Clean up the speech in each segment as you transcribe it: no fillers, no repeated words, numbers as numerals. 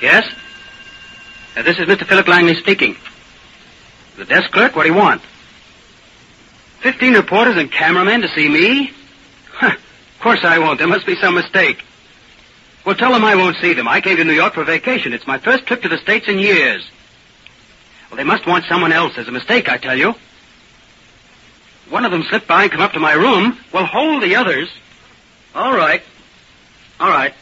Yes? This is Mr. Philip Langley speaking. The desk clerk, what do you want? 15 reporters and cameramen to see me? Huh, of course I won't. There must be some mistake. Well, tell them I won't see them. I came to New York for vacation. It's my first trip to the States in years. Well, they must want someone else. There's a mistake, I tell you. One of them slipped by and come up to my room. Well, hold the others. All right. All right.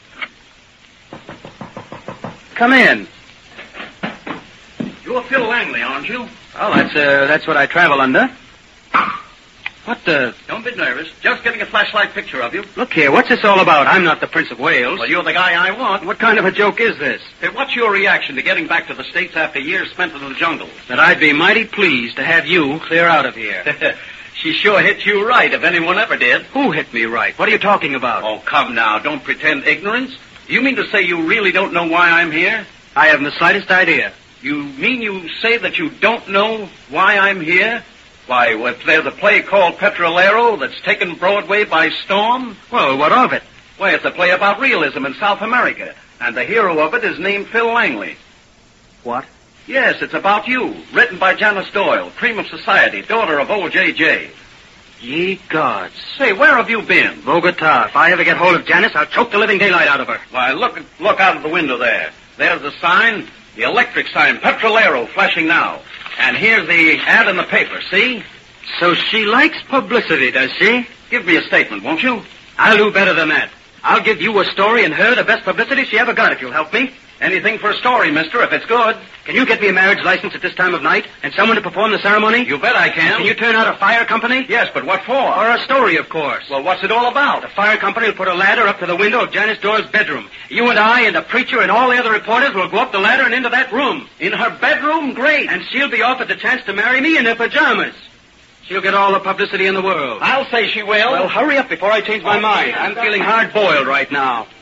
Come in. You're Phil Langley, aren't you? Oh, that's what I travel under. What the... Don't be nervous. Just getting a flashlight picture of you. Look here, what's this all about? I'm not the Prince of Wales. Well, you're the guy I want. What kind of a joke is this? Hey, what's your reaction to getting back to the States after years spent in the jungle? That I'd be mighty pleased to have you clear out of here. She sure hit you right, if anyone ever did. Who hit me right? What are you talking about? Oh, come now. Don't pretend ignorance. You mean to say you really don't know why I'm here? I haven't the slightest idea. You mean you say that you don't know why I'm here? Why, if there's a play called Petrolero that's taken Broadway by storm? Well, what of it? Why, it's a play about realism in South America, and the hero of it is named Phil Langley. What? Yes, it's about you, written by Janice Doyle, cream of society, daughter of old J.J. Ye gods. Say, where have you been? Bogota. If I ever get hold of Janice, I'll choke the living daylight out of her. Why, look out of the window there. There's the sign, the electric sign, Petrolero, flashing now. And here's the ad in the paper, see? So she likes publicity, does she? Give me a statement, won't you? I'll do better than that. I'll give you a story and her the best publicity she ever got if you'll help me. Anything for a story, mister, if it's good. Can you get me a marriage license at this time of night and someone to perform the ceremony? You bet I can. Can you turn out a fire company? Yes, but what for? Or a story, of course. Well, what's it all about? The fire company will put a ladder up to the window of Janice Doyle's bedroom. You and I and the preacher and all the other reporters will go up the ladder and into that room. In her bedroom? Great. And she'll be offered the chance to marry me in her pajamas. She'll get all the publicity in the world. I'll say she will. Well, hurry up before I change my mind. I'm feeling hard-boiled right now.